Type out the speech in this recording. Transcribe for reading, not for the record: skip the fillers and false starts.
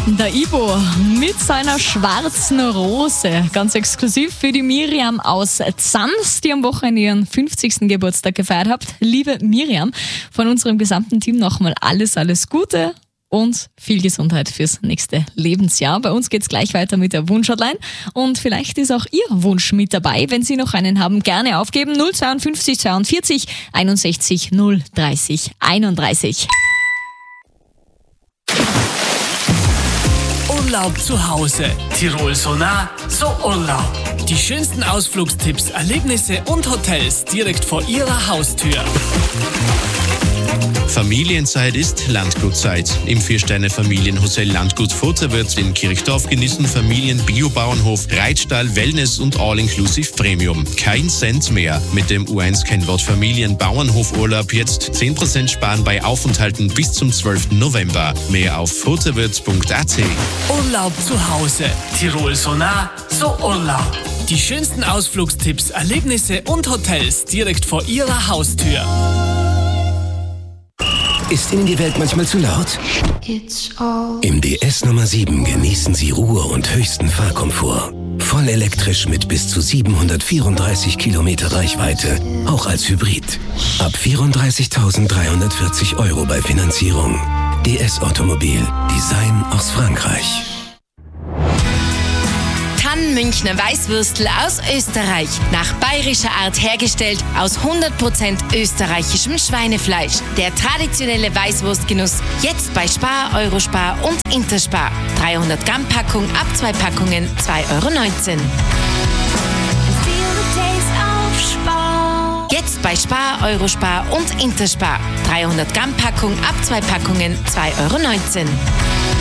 Der Ivo mit seiner schwarzen Rose. Ganz exklusiv für die Miriam aus Zans, die am Wochenende ihren 50. Geburtstag gefeiert habt. Liebe Miriam, von unserem gesamten Team nochmal alles Gute und viel Gesundheit fürs nächste Lebensjahr. Bei uns geht's gleich weiter mit der Wunschhotline. Und vielleicht ist auch Ihr Wunsch mit dabei. Wenn Sie noch einen haben, gerne aufgeben. 052 42 61 030 31. Urlaub zu Hause. Tirol so nah, so Urlaub. Die schönsten Ausflugstipps, Erlebnisse und Hotels direkt vor Ihrer Haustür. Familienzeit ist Landgutzeit. Im 4-Sterne-Familienhotel Landgut Furtherwirt in Kirchdorf genießen Familien Biobauernhof, Reitstall, Wellness und All-Inclusive Premium. Kein Cent mehr. Mit dem U1-Kennwort Familienbauernhofurlaub jetzt 10% sparen bei Aufenthalten bis zum 12. November. Mehr auf furtherwirt.at. Urlaub zu Hause. Tirol so nah, so Urlaub. Die schönsten Ausflugstipps, Erlebnisse und Hotels direkt vor Ihrer Haustür. Ist Ihnen die Welt manchmal zu laut? Im DS Nummer 7 genießen Sie Ruhe und höchsten Fahrkomfort. Voll elektrisch mit bis zu 734 Kilometer Reichweite, auch als Hybrid. Ab 34.340 € bei Finanzierung. DS Automobil. Design aus Frankreich. Münchner Weißwürstel aus Österreich. Nach bayerischer Art hergestellt aus 100% österreichischem Schweinefleisch. Der traditionelle Weißwurstgenuss jetzt bei Spar, Eurospar und Interspar. 300 Gramm Packung ab 2 Packungen 2,19 €. Jetzt bei Spar, Eurospar und Interspar. 300 Gramm Packung ab 2 Packungen 2,19 €